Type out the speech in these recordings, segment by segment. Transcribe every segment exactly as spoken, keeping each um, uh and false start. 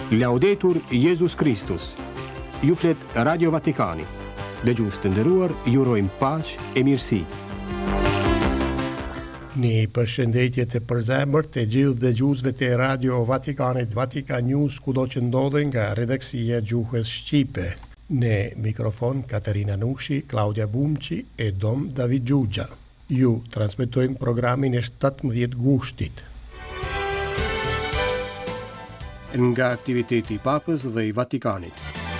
Laudetur Jesus Christus. Ju flet Radio Vatikani. Dëgjues të nderuar, ju urojmë paqë e mirësi. Një përshëndetje të përzemërt të gjithë dëgjuesve të Radio Vatikanit, Vatikan News, kudo që ndodhen nga redaksia gjuhës shqipe. Në mikrofon Katerina Nushi, Claudia Bumqi e Dom David Gjugja. Ju transmetojmë programin e shtatëmbëdhjetë gushtit. Nga aktiviteti i Papës dhe i Vatikanit.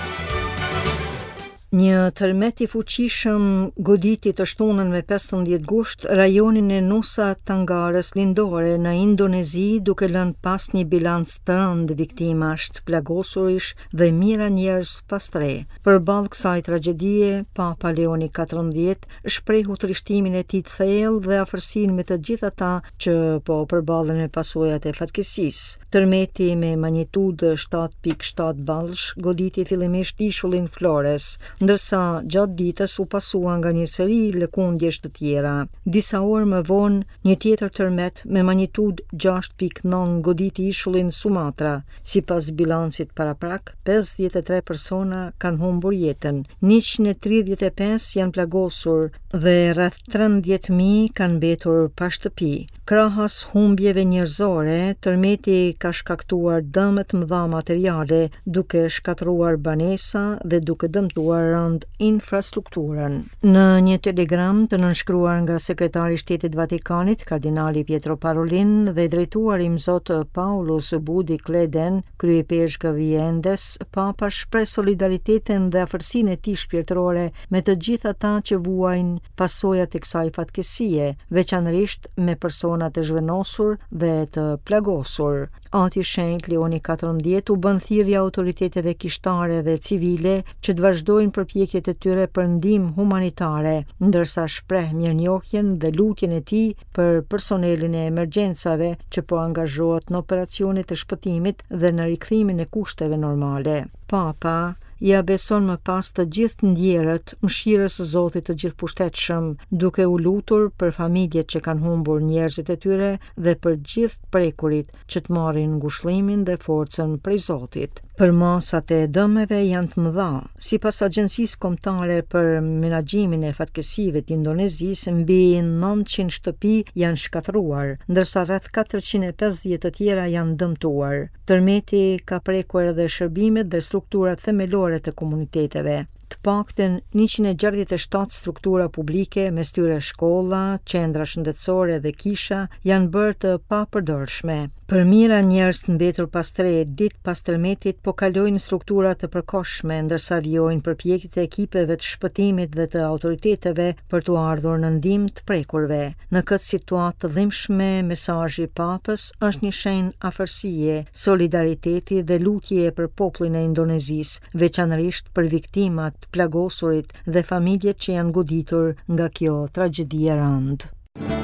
Një tërmet i fuqishëm goditi të shtunën me pesëmbëdhjetë gusht rajonin e Nusa Tengares lindore në Indonezi, duke lënë pas një bilanc të rëndë viktimash, plagosurish dhe mijëra njerëz pas tre. Përballë kësaj tragjedie, Papa Leoni katërmbëdhjetë shprehu trishtimin e tij të thellë dhe afërsinë me të gjithë ata që po përballen me pasojat e fatkeqësisë. Tërmeti me magnitudë shtatë pikë shtatë ballsh goditi fillimisht ishullin Flores, ndërsa gjatë ditës u pasua nga një seri lëkundjesh të tjera. Disa orë më vonë, një tjetër tërmet me magnitudë gjashtë pikë nëntë goditi ishullin Sumatra. Sipas bilancit paraprak, pesëdhjetë e tre persona kanë humbur jetën, njëqind e tridhjetë e pesë janë plagosur dhe rreth trembëdhjetë mijë kanë mbetur pa shtëpi. Krahas humbjeve njerëzore, tërmeti ka shkaktuar dëme të mëdha materiale, duke shkatëruar banesa dhe duke dëmtuar rënd infrastrukturën. Në një telegram të nënshkruar nga sekretari i Shtetit Vatikanit, kardinali Pietro Parolin, dhe drejtuar i Zot Paulus Budi Kleden, kryepeshkëvi endes, Papa shpreh solidaritetin dhe afërsinë e tij shpirtërore me të gjithë ata që vuajnë pasojat e kësaj fatkeqësie, veçanërisht me persona të zhvenosur dhe të plagosur. Ati Shenjt Leoni katërmbëdhjetë u bën thirrje autoriteteve kishtare dhe civile që të vazhdojnë përpjekjet e tyre për ndihmë humanitare, ndërsa shpreh mirënjohjen dhe lutjen e tij për personelin e emergjencave që po angazhohet në operacione të shpëtimit dhe në rikthimin e kushteve normale. Papa ja beson më pas të gjithë ndjerët mëshirës së Zotit të gjithëpushtetshëm, duke u lutur për familjet që kanë humbur njerëzit e tyre dhe për gjithë prekurit që të marrin ngushëllimin dhe forcën prej Zotit. Përmasat e dëmeve janë të mëdha. Sipas Agjencisë Kombëtare për Menaxhimin e Fatkeqësive të Indonezisë, mbi nëntëqind shtëpi janë shkatëruar, ndërsa rreth katërqind e pesëdhjetë të tjera janë dëmtuar. Tërmeti ka prekur edhe shërbimet dhe strukturat themelore të komuniteteve. Të paktën njëqind e gjashtëdhjetë e shtatë struktura publike, mes tyre shkolla, qendra shëndetësore dhe kisha, janë bërë të papërdorshme. Për mijëra njerëz të mbetur pas tre ditë pas tërmetit po kalojnë struktura të përkohshme, ndërsa vijojnë përpjekjet e ekipeve të shpëtimit dhe të autoriteteve për t'u ardhur në ndihmë të prekurve. Në këtë situatë të dhimbshme, mesazhi i Papës është një shenjë afërsie, solidariteti dhe lutje për popullin e Indonezisë, veçanërisht për viktimat, plagosurit dhe familjet që janë goditur nga kjo tragjedi e rëndë.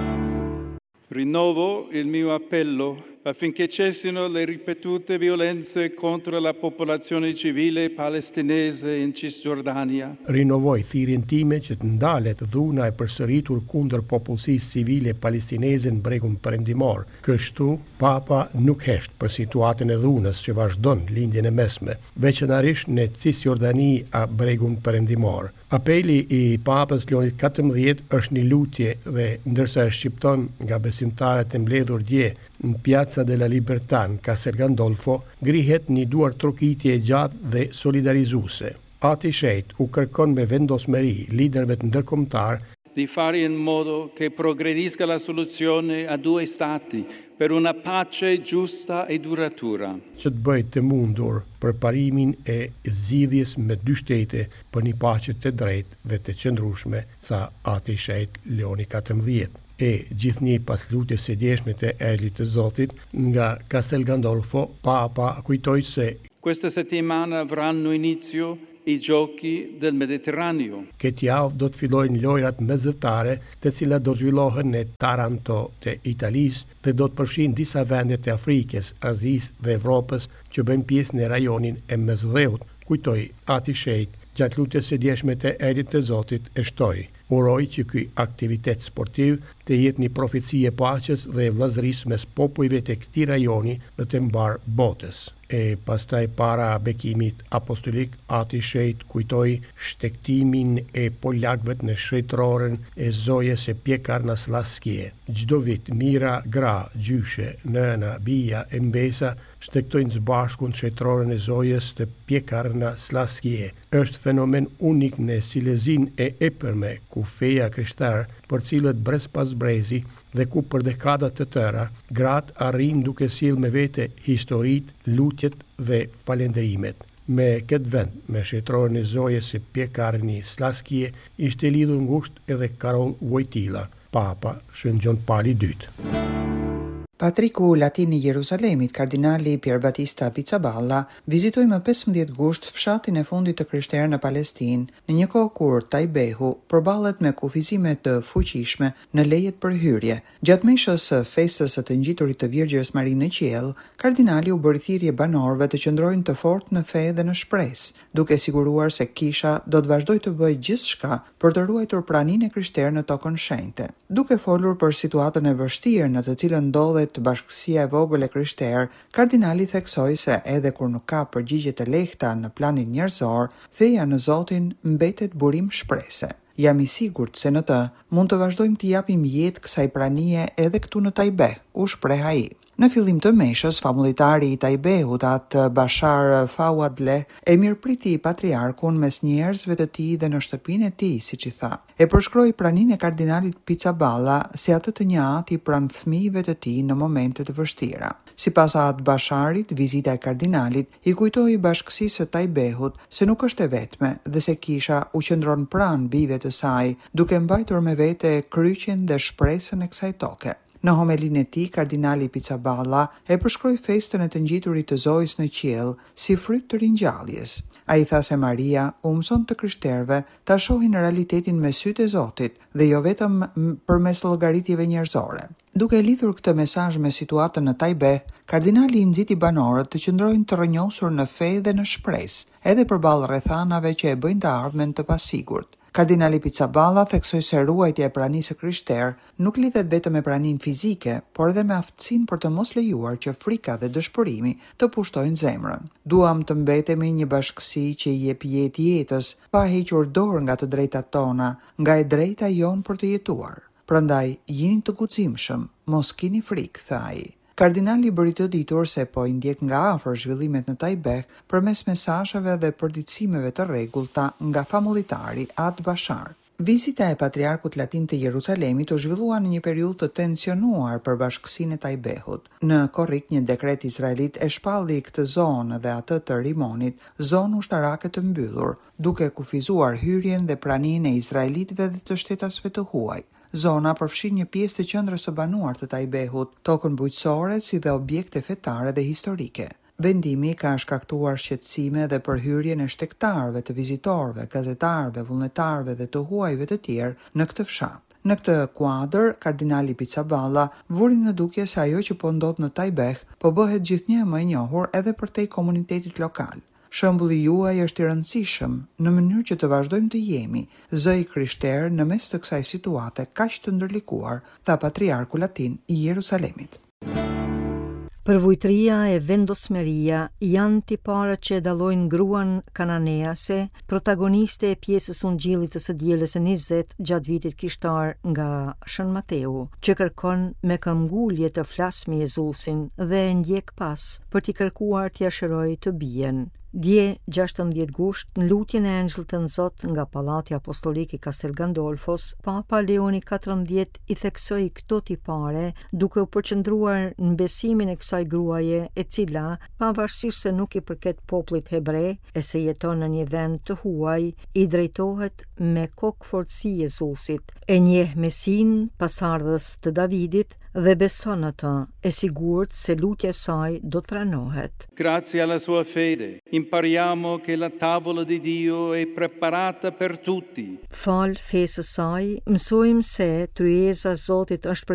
Rinnovo il mio appello affinché cessino le ripetute violenze contro la popolazione civile palestinese in Cisgiordania. Rinovoj thirrjen time që të ndalet dhuna e përsëritur kundër popullsisë civile palestineze në bregun perëndimor. Kështu, Papa nuk hesht për situatën e dhunës që vazhdon lindjen e mesme, veçanërisht në Cisjordani a bregun perëndimor. Apeli i Papës Leonit katërmbëdhjetë është një lutje dhe ndërsa e shqipton nga besimtarët e mbledhur dje në Piazza della Libertà në Castel Gandolfo, grihet një duar trokitje e gjatë dhe solidarizuese. Ati Shenjt u kërkon me vendosmëri liderëve të ndërkombëtar di fare in modo che progredisca la soluzione a due stati per una pace giusta e duratura. Që të bëjë të mundur për parimin e zgjidhjes me dy shtete për një paqe të drejtë dhe të qëndrueshme, tha Ati Shenjt Leoni katërmbëdhjetë. E gjithnjë pas lutjes së djeshme të Ejlit të Zotit nga Castel Gandolfo, Papa kujtoi se questa settimana avranno inizio i giochi del Mediterraneo. Këtë javë do të fillojnë lojrat mesdhetare, të cilat do zhvillohen në Taranto të Italisë dhe do të përfshin disa vende të Afrikës, Azisë dhe Evropës që bëjnë pjesë në rajonin e Mesdheut, kujtoi Ati Shenjt gjatë lutjes së djeshme të Ejlit të Zotit e shtoi. Uroj që ky aktivitet sportiv të jetë një profeci e paqes dhe vëllazërisë mes popujve të këtij rajoni në të mbar botës. e pastaj para bekimit apostolik ati shejt kujtoi shtektimin e polakëve në shtetërorën e zojës e Pjekarnas Laskie. Çdo vit mira gra, gjyshe, nëna, bija e mbesa shtektojnë së bashku në shtetërorën e zojës të Pjekarnas Laskie. Është fenomen unik në Silezin e epërme ku feja krishtar për cilët brez pas brezi dhe ku për dekada të tëra gratë arrin duke sjell me vete historitë, lutjet dhe falendrimet. Me këtë vend, me shtetërorën e zojës së Pjekarnas Laskie, ishte lidhur ngushtë edhe Karol Wojtyla, Papa Shën Gjon Pali the dytë. Patriku Latin i Jeruzalemit, kardinali Pier Battista Pizzaballa, vizitoi më pesëmbëdhjetë gusht fshatin e fundit të krishterë në Palestinë, në një kohë kur Tajbehu përballet me kufizime të fuqishme në lejet për hyrje. Gjatë meshës së festës së të ngjiturit të Virgjës Marinë në qiell, kardinali u bëri thirrje banorëve të qëndrojnë të fortë në fe dhe në shpresë, duke siguruar se kisha do të vazhdojë të bëjë gjithçka për të ruajtur praninë e krishterë në tokën shenjte. Duke folur për situatën e vështirë në të cilën ndodhet të bashkësia e vogël e krishterë, kardinali theksoi se edhe kur nuk ka përgjigje të lehta në planin njerëzor, feja në Zotin mbetet burim shprese. Jam i sigurt se në të mund të vazhdojmë të japim jetë kësaj pranie edhe këtu në Tajbeh, u shpreh ai. Në fillim të meshës, famulitari i Tajbehut, atë Bashar Fawadle, e mirëpriti patriarkun mes njerëzve të tij dhe në shtëpinë e tij, siç i tha. E përshkroi praninë e kardinalit Pizzaballa si atë të njëjtë pranë fëmijëve të tij në momente të vështira. Sipas atë Basharit, vizita e kardinalit i kujtoi bashkësisë së Tajbehut se nuk është e vetme dhe se kisha u qëndron pranë bijve të saj, duke mbajtur me vete kryqjen dhe shpresën e kësaj toke. Në homelinë e tij, kardinali Pizzaballa e përshkroi festën e të ngjiturit të Zojës në qiell si fryt të ringjalljes. Ai tha se Maria u mëson të krishterëve ta shohin realitetin me sytë e Zotit dhe jo vetëm përmes llogaritjeve njerëzore. Duke lidhur këtë mesazh me situatën në Tajbeh, kardinali i nxiti banorët të qëndrojnë të rrënjosur në fe dhe në shpresë, edhe përballë rrethanave që e bëjnë të ardhmen të pasigurt. Kardinali Pizzaballa theksoi se ruajtja e pranisë së krishterë nuk lidhet vetëm me praninë fizike, por edhe me aftësinë për të mos lejuar që frika dhe dëshpërimi të pushtojnë zemrën. Duam të mbetemi një bashkësi që i jep jetë jetës, pa hequr dorë nga të drejtat tona, nga e drejta jon për të jetuar. Prandaj, jini të guximshëm, mos kini frikë, tha ai. Kardinali bëri të ditur se po i ndjek nga afër zhvillimet në Tajbeh përmes mesazheve dhe përditësimeve të rregullta nga famulitari Ad Bashar. Vizita e patriarkut latin të Jeruzalemit u zhvillua në një periudhë të tensionuar për bashkësinë e Tajbehut. Në korrik një dekret izraelit e shpalli këtë zonë dhe atë të Rimonit, zonë ushtarake të mbyllur, duke kufizuar hyrjen dhe praninë e izraelitëve dhe të shtetasve të huaj. Zona përfshin një pjesë të qendrës së banuar të Tajbehut, tokën bujqësore si dhe objekte fetare dhe historike. Vendimi ka shkaktuar shqetësime dhe për hyrjen e shtektarëve, të vizitorëve, gazetarëve, vullnetarëve dhe të huajve të tjerë në këtë fshat. Në këtë kuadër, kardinali Pizzaballa vuri në dukje se ajo që po ndodh në Tajbeh po bëhet gjithnjë më e njohur edhe përtej komunitetit lokal. Shembulli juaj është i rëndësishëm në mënyrë që të vazhdojmë të jemi zëj krishterë në mes të kësaj situate kaq të ndërlikuar, tha patriarku latin i Jeruzalemit. Përvujtëria e vendosmëria janë tipare që dallojnë gruan kananease, protagoniste e pjesës Ungjillit të së dielës së njëzet gjatë vitit kishtar nga Shën Mateu, që kërkon me këmbgulje të flasë me Jezusin dhe e ndjek pas për t'i kërkuar t'ia shërojë të bien. Dje gjashtëmbëdhjetë gusht, në lutjen e Engjëllit të Zot nga Pallati Apostolik i Castel Gandolfos, Papa Leoni katërmbëdhjetë i theksoi këto tipare duke u përqendruar në besimin e kësaj gruaje e cila, pavarësisht se nuk i përket popullit hebre e se jeton në një vend të huaj, i drejtohet me kokfortësi Jezusit, e njeh Mesin, pasardhës të Davidit, dhe beson atë, e sigurt se lutja e saj do të pranohet. Grazie alla sua fede, impariamo che la tavola di Dio è preparata per tutti. Fal fesë së saj, mësojmë se tryeza e Zotit është